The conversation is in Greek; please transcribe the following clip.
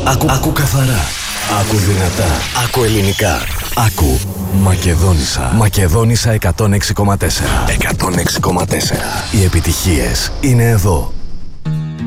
Άκου καθαρά. Άκου δυνατά. Άκου ελληνικά. Άκου Μακεδόνισσα. Μακεδόνισσα 106,4. 106,4. Οι επιτυχίες είναι εδώ.